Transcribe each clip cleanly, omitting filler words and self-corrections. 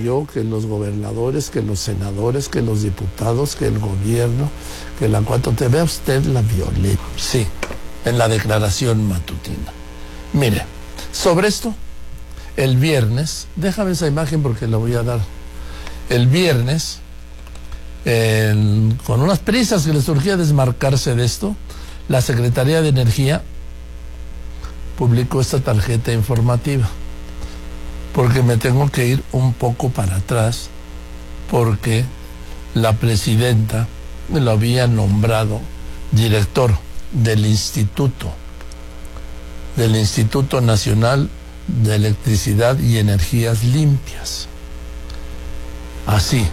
yo, que los gobernadores, que los senadores, que los diputados, que el gobierno, que la 4T. Vea usted la violencia. Sí, en la declaración matutina. Mire, sobre esto, el viernes, déjame esa imagen porque la voy a dar. El viernes, con unas prisas que les surgía desmarcarse de esto, la Secretaría de Energía publicó esta tarjeta informativa, porque me tengo que ir un poco para atrás, porque la presidenta lo había nombrado director del Instituto Nacional de Electricidad y Energías Limpias. Así.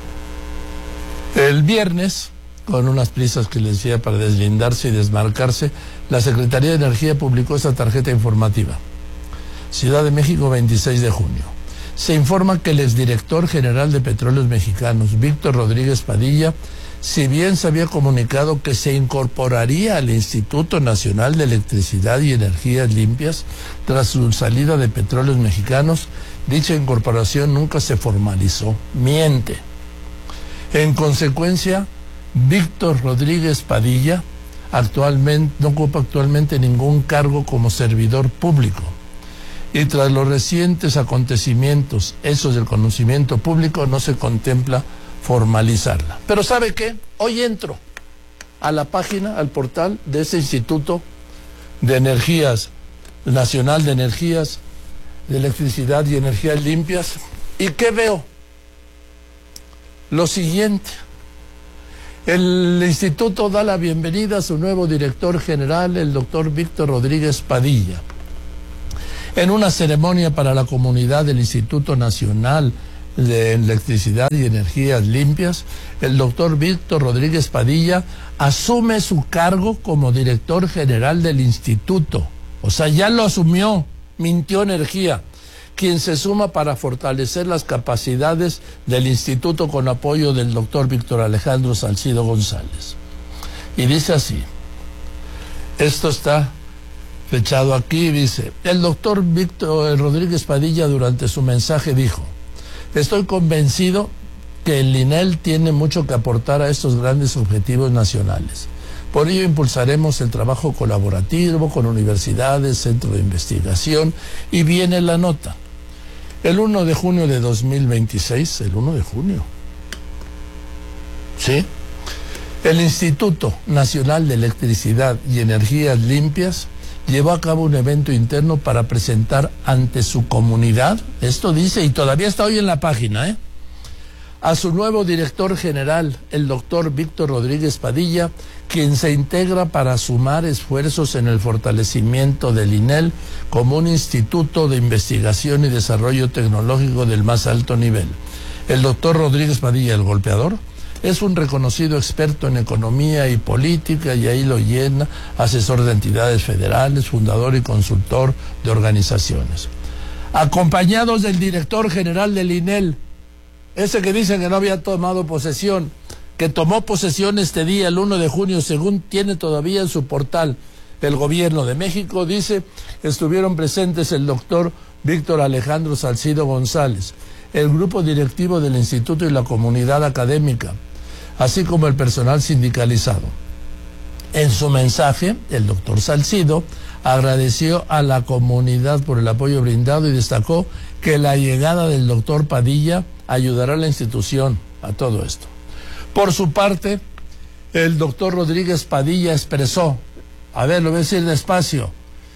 El viernes, con unas prisas que les decía para deslindarse y desmarcarse, la Secretaría de Energía publicó esta tarjeta informativa. Ciudad de México, 26 de junio. Se informa que el exdirector general de Petróleos Mexicanos, Víctor Rodríguez Padilla, si bien se había comunicado que se incorporaría al Instituto Nacional de Electricidad y Energías Limpias tras su salida de Petróleos Mexicanos, dicha incorporación nunca se formalizó. Miente. En consecuencia, Víctor Rodríguez Padilla no ocupa actualmente ningún cargo como servidor público. Y tras los recientes acontecimientos, esos del conocimiento público, no se contempla formalizarla. Pero ¿sabe qué? Hoy entro a la página, al portal de ese Instituto de Energías, Nacional de Energías, de Electricidad y Energías Limpias, ¿y qué veo? Lo siguiente. El instituto da la bienvenida a su nuevo director general, el doctor Víctor Rodríguez Padilla. En una ceremonia para la comunidad del Instituto Nacional de Electricidad y Energías Limpias, el doctor Víctor Rodríguez Padilla asume su cargo como director general del instituto. O sea, ya lo asumió, mintió Energía, quien se suma para fortalecer las capacidades del instituto con apoyo del doctor Víctor Alejandro Salcido González. Y dice así, esto está fechado aquí, dice, el doctor Víctor Rodríguez Padilla durante su mensaje dijo: estoy convencido que el INEL tiene mucho que aportar a estos grandes objetivos nacionales. Por ello impulsaremos el trabajo colaborativo con universidades, centros de investigación, y viene la nota. El 1 de junio de 2026, el 1 de junio, ¿sí? El Instituto Nacional de Electricidad y Energías Limpias llevó a cabo un evento interno para presentar ante su comunidad, esto dice, y todavía está hoy en la página, a su nuevo director general, el doctor Víctor Rodríguez Padilla, quien se integra para sumar esfuerzos en el fortalecimiento del INEL como un instituto de investigación y desarrollo tecnológico del más alto nivel. El doctor Rodríguez Padilla, el golpeador, es un reconocido experto en economía y política, y ahí lo llena, asesor de entidades federales, fundador y consultor de organizaciones. Acompañados del director general del INEL, ese que dicen que no había tomado posesión, que tomó posesión este día, el 1 de junio, según tiene todavía en su portal el Gobierno de México, dice, estuvieron presentes el doctor Víctor Alejandro Salcido González, el grupo directivo del instituto y la comunidad académica, así como el personal sindicalizado. En su mensaje, el doctor Salcido agradeció a la comunidad por el apoyo brindado y destacó que la llegada del doctor Padilla ayudará a la institución a todo esto. Por su parte, el doctor Rodríguez Padilla expresó, a ver, lo voy a decir despacio,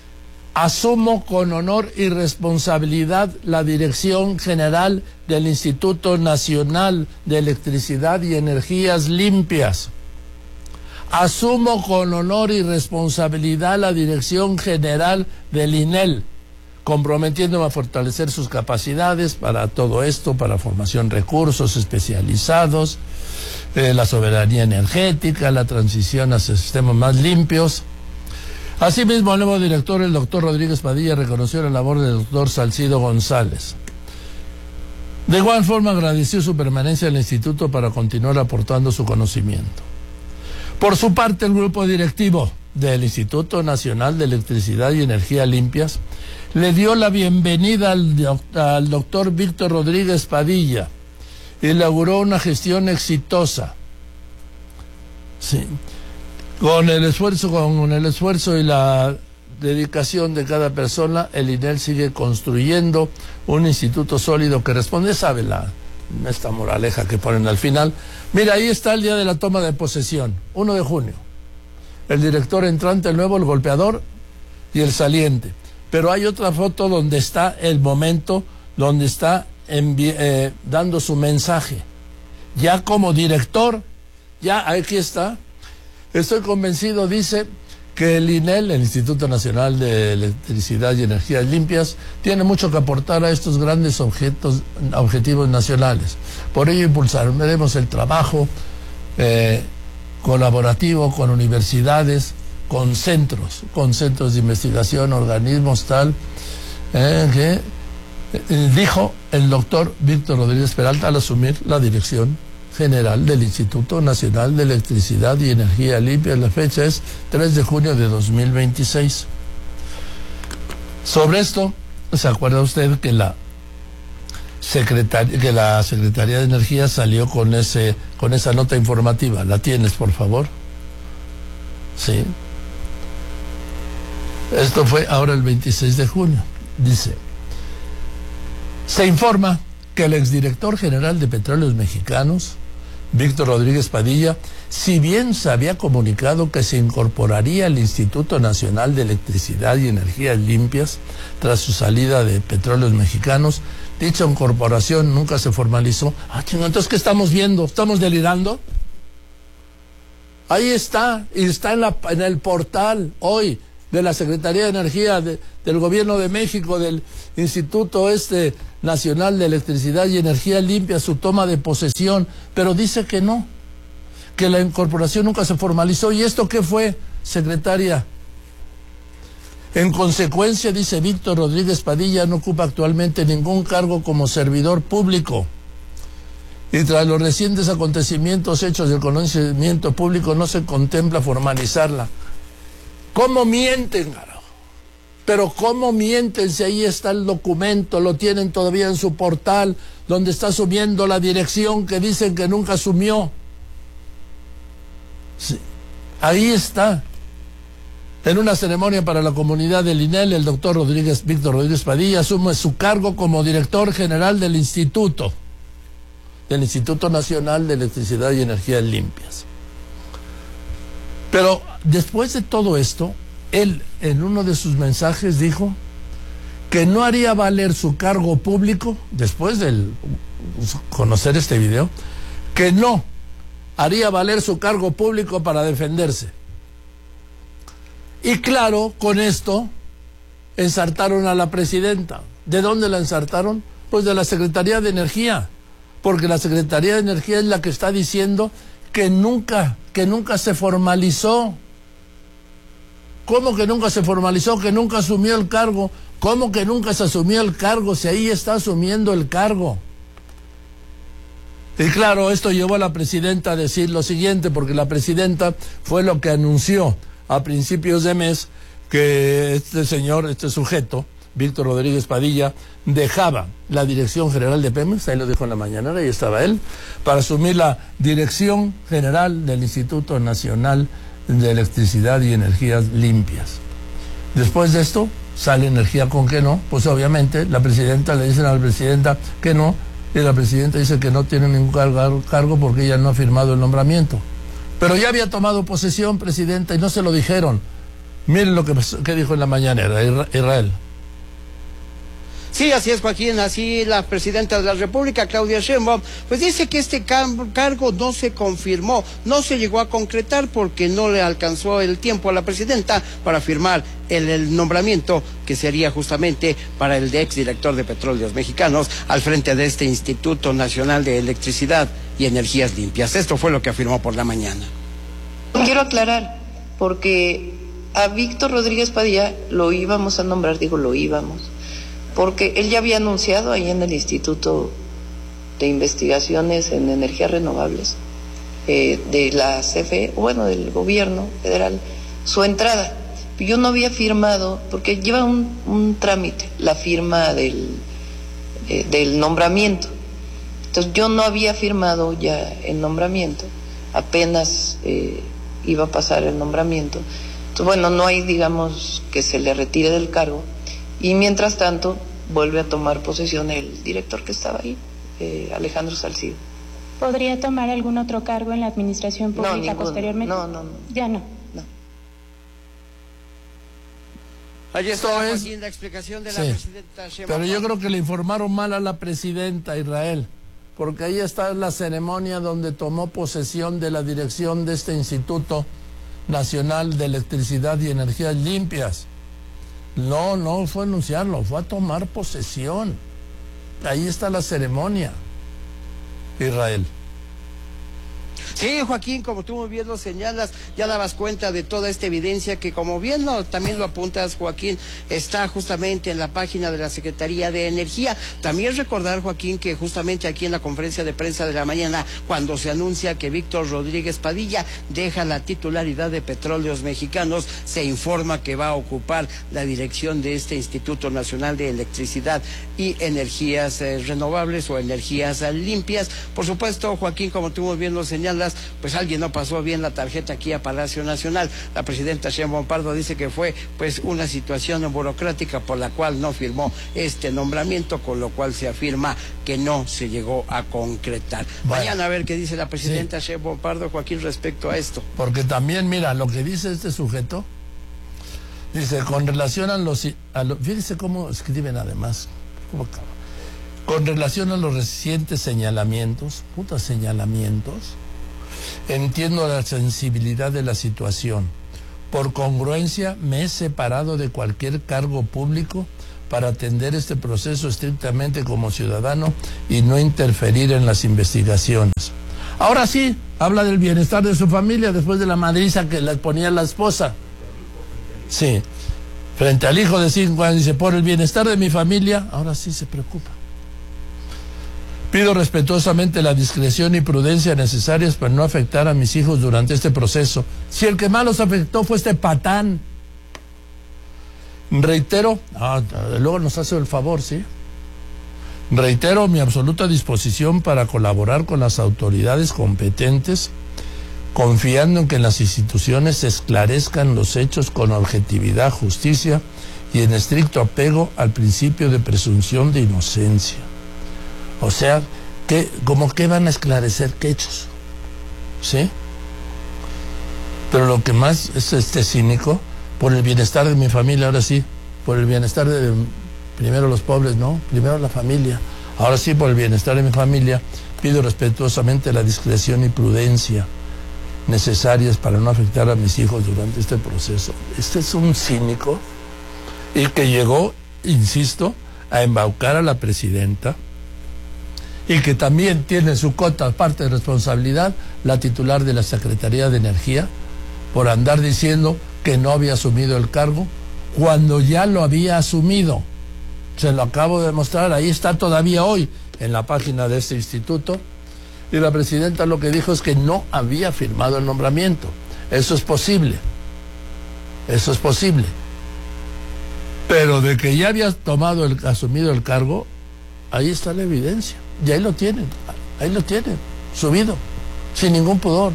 asumo con honor y responsabilidad la dirección general del Instituto Nacional de Electricidad y Energías Limpias. Asumo con honor y responsabilidad la dirección general del INEL, comprometiéndome a fortalecer sus capacidades para todo esto, para formación, recursos especializados, la soberanía energética, la transición hacia sistemas más limpios. Asimismo, el nuevo director, el doctor Rodríguez Padilla, reconoció la labor del doctor Salcido González. De igual forma, agradeció su permanencia en el instituto para continuar aportando su conocimiento. Por su parte, el grupo directivo del Instituto Nacional de Electricidad y Energía Limpias le dio la bienvenida al doctor Víctor Rodríguez Padilla y inauguró una gestión exitosa. Sí. Con el esfuerzo y la dedicación de cada persona, el INEL sigue construyendo un instituto sólido que responde, sabe esta moraleja que ponen al final. Mira, ahí está el día de la toma de posesión, 1 de junio. El director entrante, el nuevo, el golpeador y el saliente. Pero hay otra foto donde está el momento, donde está dando su mensaje. Ya como director, ya aquí está. Estoy convencido, dice, que el INEL, el Instituto Nacional de Electricidad y Energías Limpias, tiene mucho que aportar a estos grandes objetivos nacionales. Por ello impulsaremos el trabajo colaborativo con universidades, con centros de investigación, organismos tal, que dijo el doctor Víctor Rodríguez Peralta al asumir la dirección general del Instituto Nacional de Electricidad y Energía Limpia. La fecha es 3 de junio de 2026. Sobre esto, ¿se acuerda usted que la Secretaría de Energía salió con esa nota informativa? ¿La tienes, por favor? Sí. Esto fue ahora el 26 de junio. Dice: se informa que el exdirector general de Petróleos Mexicanos, Víctor Rodríguez Padilla, si bien se había comunicado que se incorporaría al Instituto Nacional de Electricidad y Energías Limpias tras su salida de Petróleos Mexicanos, dicha incorporación nunca se formalizó. Entonces, ¿qué estamos viendo? ¿Estamos delirando? Ahí está, y está en el portal hoy de la Secretaría de Energía del Gobierno de México, del Instituto Nacional de Electricidad y Energía Limpia, su toma de posesión, pero dice que no, que la incorporación nunca se formalizó. ¿Y esto qué fue, secretaria? En consecuencia, dice Víctor Rodríguez Padilla, no ocupa actualmente ningún cargo como servidor público. Y tras los recientes acontecimientos hechos del conocimiento público, no se contempla formalizarla. ¿Cómo mienten, carajo? Pero ¿cómo mienten si ahí está el documento? Lo tienen todavía en su portal, donde está asumiendo la dirección que dicen que nunca asumió. Sí, ahí está. En una ceremonia para la comunidad del INEL, el doctor Víctor Rodríguez Padilla asume su cargo como director general del Instituto Nacional de Electricidad y Energías Limpias. Pero después de todo esto, él en uno de sus mensajes dijo que no haría valer su cargo público, después de conocer este video, que no haría valer su cargo público para defenderse. Y claro, con esto ensartaron a la presidenta. ¿De dónde la ensartaron? Pues de la Secretaría de Energía, porque la Secretaría de Energía es la que está diciendo que nunca se formalizó. ¿Cómo que nunca se formalizó? Que nunca asumió el cargo. ¿Cómo que nunca se asumió el cargo? Si ahí está asumiendo el cargo. Y claro, esto llevó a la presidenta a decir lo siguiente, porque la presidenta fue lo que anunció a principios de mes que este sujeto, Víctor Rodríguez Padilla, dejaba la dirección general de Pemex, ahí lo dijo en la mañanera, ahí estaba él, para asumir la dirección general del Instituto Nacional de Electricidad y Energías Limpias. Después de esto, sale Energía con que no, pues obviamente la presidenta le dicen a la presidenta que no, y la presidenta dice que no tiene ningún cargo porque ella no ha firmado el nombramiento. Pero ya había tomado posesión, presidenta, y no se lo dijeron. Miren lo que dijo en la mañanera, Israel. Sí, así es, Joaquín, así la presidenta de la República, Claudia Sheinbaum, pues dice que este cargo no se confirmó, no se llegó a concretar porque no le alcanzó el tiempo a la presidenta para firmar el nombramiento que sería justamente para el exdirector de Petróleos Mexicanos al frente de este Instituto Nacional de Electricidad y Energías Limpias. Esto fue lo que afirmó por la mañana. Quiero aclarar, porque a Víctor Rodríguez Padilla lo íbamos a nombrar, porque él ya había anunciado ahí en el Instituto de Investigaciones en Energías Renovables de la CFE, bueno, del gobierno federal, su entrada. Yo no había firmado, porque lleva un trámite, la firma del nombramiento. Entonces yo no había firmado ya el nombramiento, apenas iba a pasar el nombramiento. Entonces, bueno, no hay, digamos, que se le retire del cargo, y mientras tanto vuelve a tomar posesión el director que estaba ahí, Alejandro Salcido. ¿Podría tomar algún otro cargo en la administración pública posteriormente? No. Ya no. Allí está, Joaquín, la explicación de la presidenta Sheinbaum. Pero yo creo que le informaron mal a la presidenta, Israel, porque ahí está la ceremonia donde tomó posesión de la dirección de este Instituto Nacional de Electricidad y Energías Limpias. No fue a anunciarlo, fue a tomar posesión. Ahí está la ceremonia, Israel. Sí, Joaquín, como tú muy bien lo señalas, ya dabas cuenta de toda esta evidencia que, como bien también lo apuntas, Joaquín, está justamente en la página de la Secretaría de Energía. También recordar, Joaquín, que justamente aquí en la conferencia de prensa de la mañana, cuando se anuncia que Víctor Rodríguez Padilla deja la titularidad de Petróleos Mexicanos, se informa que va a ocupar la dirección de este Instituto Nacional de Electricidad y Energías Renovables o Energías Limpias. Por supuesto, Joaquín, como tú muy bien lo señalas, pues alguien no pasó bien la tarjeta aquí a Palacio Nacional. La presidenta Sheinbaum Pardo dice que fue pues una situación burocrática por la cual no firmó este nombramiento, con lo cual se afirma que no se llegó a concretar. Bueno, mañana a ver qué dice la presidenta Sheinbaum Pardo, Joaquín, respecto a esto. Porque también, mira, lo que dice este sujeto, dice, con relación a los fíjese cómo escriben además, con relación a los recientes señalamientos, entiendo la sensibilidad de la situación. Por congruencia, me he separado de cualquier cargo público para atender este proceso estrictamente como ciudadano y no interferir en las investigaciones. Ahora sí, habla del bienestar de su familia después de la madriza que le ponía la esposa. Sí, frente al hijo de 5 años, dice, por el bienestar de mi familia, ahora sí se preocupa. Pido respetuosamente la discreción y prudencia necesarias para no afectar a mis hijos durante este proceso. Si el que más los afectó fue este patán. Reitero, luego nos hace el favor, ¿sí? Reitero mi absoluta disposición para colaborar con las autoridades competentes, confiando en que las instituciones esclarezcan los hechos con objetividad, justicia y en estricto apego al principio de presunción de inocencia. O sea, ¿cómo que van a esclarecer qué hechos? ¿Sí? Pero lo que más es cínico, por el bienestar de mi familia, ahora sí, por el bienestar de primero los pobres, no, primero la familia. Ahora sí, por el bienestar de mi familia, pido respetuosamente la discreción y prudencia necesarias para no afectar a mis hijos durante este proceso. Este es un cínico y que llegó, insisto, a embaucar a la presidenta, y que también tiene su cota, parte de responsabilidad, la titular de la Secretaría de Energía, por andar diciendo que no había asumido el cargo, cuando ya lo había asumido. Se lo acabo de demostrar, ahí está todavía hoy, en la página de este instituto, y la presidenta lo que dijo es que no había firmado el nombramiento. Eso es posible. Pero de que ya había asumido el cargo, ahí está la evidencia. Y ahí lo tienen, subido, sin ningún pudor.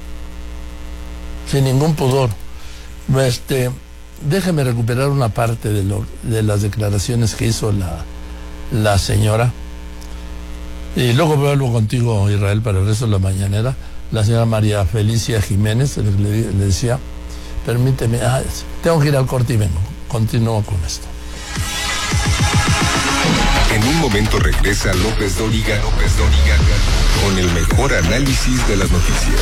Déjeme recuperar una parte de las declaraciones que hizo la señora. Y luego vuelvo contigo, Israel, para el resto de la mañanera. La señora María Felicia Jiménez le decía, permíteme, tengo que ir al corte y vengo. Continúo con esto. En un momento regresa López Dóriga con el mejor análisis de las noticias.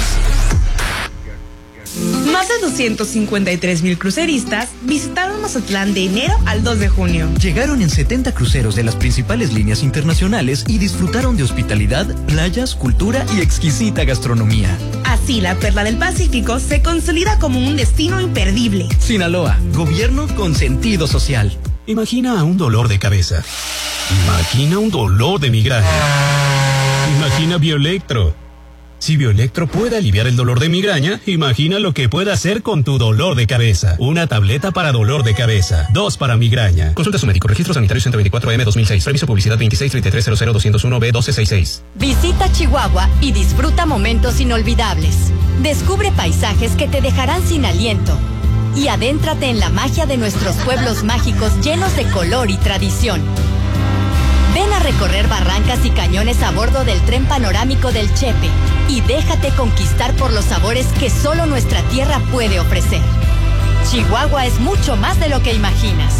Más de 253,000 cruceristas visitaron Mazatlán de enero al 2 de junio. Llegaron en 70 cruceros de las principales líneas internacionales y disfrutaron de hospitalidad, playas, cultura y exquisita gastronomía. Así, la Perla del Pacífico se consolida como un destino imperdible. Sinaloa, gobierno con sentido social. Imagina un dolor de cabeza. Imagina un dolor de migraña. Imagina Bioelectro. Si Bioelectro puede aliviar el dolor de migraña, imagina lo que puede hacer con tu dolor de cabeza. Una tableta para dolor de cabeza, 2 para migraña. Consulta a su médico. Registro sanitario 124M 2006. Permiso publicidad 2633000201B1266. Visita Chihuahua y disfruta momentos inolvidables. Descubre paisajes que te dejarán sin aliento. Y adéntrate en la magia de nuestros pueblos mágicos llenos de color y tradición. Ven a recorrer barrancas y cañones a bordo del tren panorámico del Chepe y déjate conquistar por los sabores que solo nuestra tierra puede ofrecer. Chihuahua es mucho más de lo que imaginas.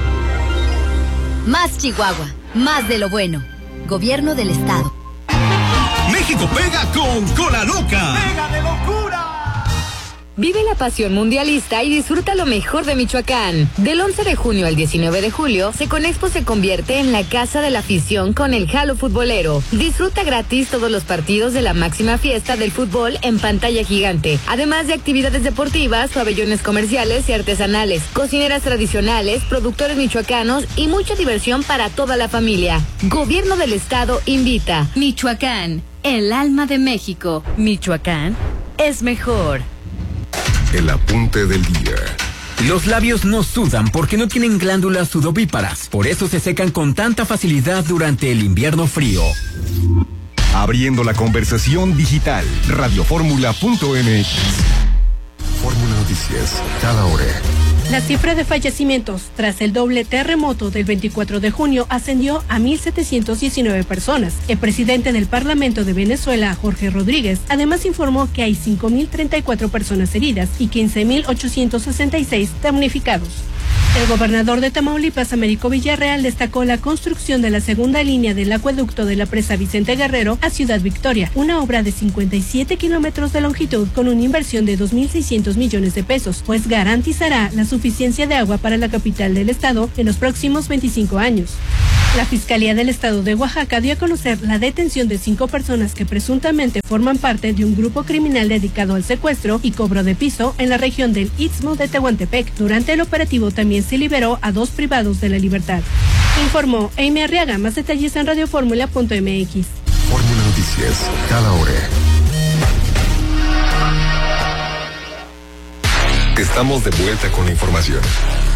Más Chihuahua, más de lo bueno. Gobierno del Estado. México pega con Cola Loca. ¡Pega de locura! Vive la pasión mundialista y disfruta lo mejor de Michoacán. Del 11 de junio al 19 de julio, Seconexpo se convierte en la casa de la afición con el Jalo Futbolero. Disfruta gratis todos los partidos de la máxima fiesta del fútbol en pantalla gigante, además de actividades deportivas, pabellones comerciales y artesanales, cocineras tradicionales, productores michoacanos y mucha diversión para toda la familia. Gobierno del Estado invita. Michoacán, el alma de México. Michoacán es mejor. El apunte del día. Los labios no sudan porque no tienen glándulas sudovíparas. Por eso se secan con tanta facilidad durante el invierno frío. Abriendo la conversación digital. Radioformula.mx. Fórmula Noticias. Cada hora. La cifra de fallecimientos tras el doble terremoto del 24 de junio ascendió a 1,719 personas. El presidente del Parlamento de Venezuela, Jorge Rodríguez, además informó que hay 5,034 personas heridas y 15,866 damnificados. El gobernador de Tamaulipas, Américo Villarreal, destacó la construcción de la segunda línea del acueducto de la presa Vicente Guerrero a Ciudad Victoria, una obra de 57 kilómetros de longitud con una inversión de 2,600 millones de pesos, pues garantizará la suficiencia de agua para la capital del estado en los próximos 25 años. La Fiscalía del Estado de Oaxaca dio a conocer la detención de 5 personas que presuntamente forman parte de un grupo criminal dedicado al secuestro y cobro de piso en la región del Istmo de Tehuantepec. Durante el operativo también se liberó a 2 privados de la libertad. Informó Amy Arriaga. Más detalles en radioformula.mx. Fórmula Noticias. Cada hora. Estamos de vuelta con la información.